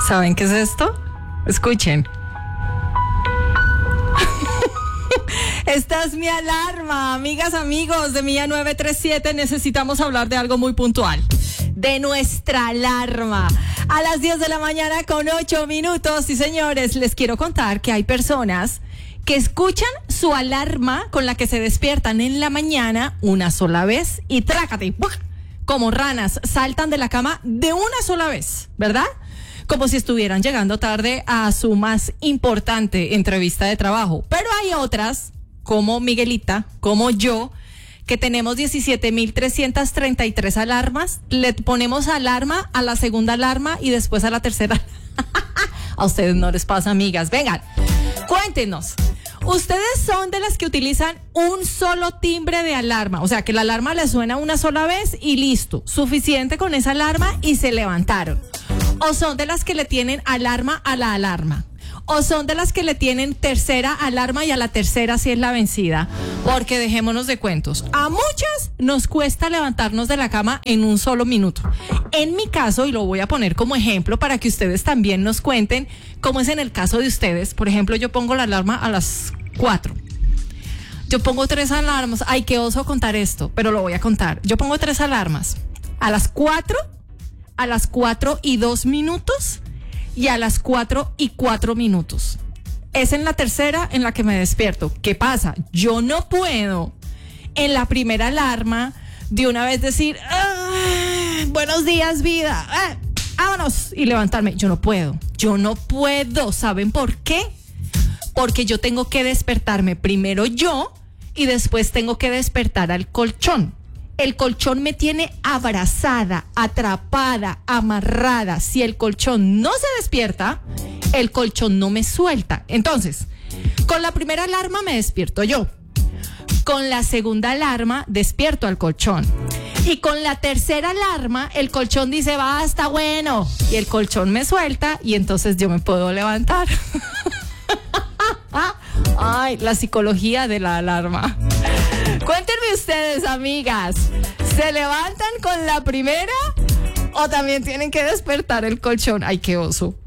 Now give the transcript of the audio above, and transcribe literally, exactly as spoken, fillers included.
¿Saben qué es esto? Escuchen. Esta es mi alarma, amigas, amigos de Mía nueve tres siete. Necesitamos hablar de algo muy puntual, de nuestra alarma. A las diez de la mañana con ocho minutos. Y señores, les quiero contar que hay personas que escuchan su alarma con la que se despiertan en la mañana una sola vez y trácate, ¡puf! Como ranas, saltan de la cama de una sola vez, ¿verdad? Como si estuvieran llegando tarde a su más importante entrevista de trabajo. Pero hay otras, como Miguelita, como yo, que tenemos diecisiete mil trescientas treinta y tres alarmas. Le ponemos alarma a la segunda alarma y después a la tercera. A ustedes no les pasa, amigas. Vengan, cuéntenos. ¿Ustedes son de las que utilizan un solo timbre de alarma? O sea, que la alarma le suena una sola vez y listo. Suficiente con esa alarma y se levantaron. ¿O son de las que le tienen alarma a la alarma? ¿O son de las que le tienen tercera alarma y a la tercera sí es la vencida? Porque dejémonos de cuentos. A muchas nos cuesta levantarnos de la cama en un solo minuto. En mi caso, y lo voy a poner como ejemplo para que ustedes también nos cuenten cómo es en el caso de ustedes. Por ejemplo, yo pongo la alarma a las cuatro. Yo pongo tres alarmas. Ay, qué oso contar esto, pero lo voy a contar. Yo pongo tres alarmas. A las cuatro, a las cuatro y dos minutos y a las cuatro y cuatro minutos. Es en la tercera en la que me despierto. ¿Qué pasa? Yo no puedo en la primera alarma de una vez decir buenos días, vida, ah, vámonos, y levantarme. Yo no puedo, yo no puedo. ¿Saben por qué? Porque yo tengo que despertarme primero yo y después tengo que despertar al colchón. El colchón me tiene abrazada, atrapada, amarrada. Si el colchón no se despierta, el colchón no me suelta. Entonces, con la primera alarma me despierto yo. Con la segunda alarma despierto al colchón. Y con la tercera alarma el colchón dice, basta, bueno. Y el colchón me suelta y entonces yo me puedo levantar. Ay, la psicología de la alarma. Cuéntenme ustedes, amigas, ¿se levantan con la primera o también tienen que despertar el colchón? Ay, qué oso.